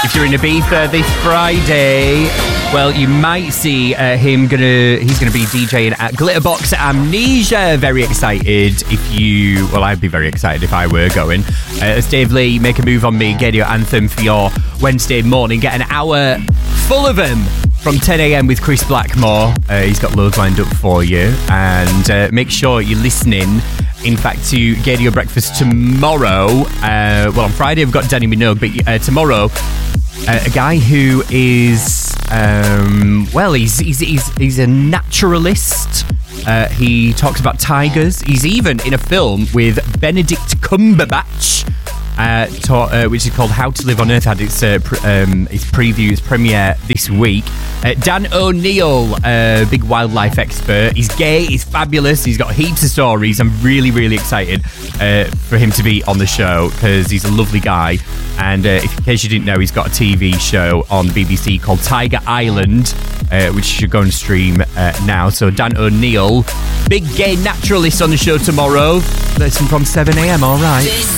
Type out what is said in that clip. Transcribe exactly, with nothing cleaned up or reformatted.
If you're in Ibiza this Friday, well, you might see uh, him gonna. He's gonna be DJing at Glitterbox Amnesia. Very excited. If you, well, I'd be very excited if I were going. Uh, as Dave Lee, Make a Move on Me, Radio Anthem for your Wednesday morning. Get an hour full of them from ten a.m. with Chris Blackmore. Uh, he's got loads lined up for you, and uh, make sure you're listening. In fact, to Gadio Breakfast tomorrow. Uh, well, on Friday we've got Danny Minogue, but uh, tomorrow, uh, a guy who is, um, well, he's he's he's, he's a naturalist. Uh, he talks about tigers. He's even in a film with Benedict Cumberbatch, uh, ta- uh, which is called How to Live on Earth. Had its uh, pr- um, its preview, its premiere this week. Uh, Dan O'Neill, uh, big wildlife expert. He's gay, he's fabulous, he's got heaps of stories. I'm really, really excited uh, for him to be on the show because he's a lovely guy. And uh, if, in case you didn't know, he's got a T V show on the B B C called Tiger Island, uh, which you should go and stream uh, now. So Dan O'Neill, big gay naturalist on the show tomorrow. Listen from seven a.m, all right.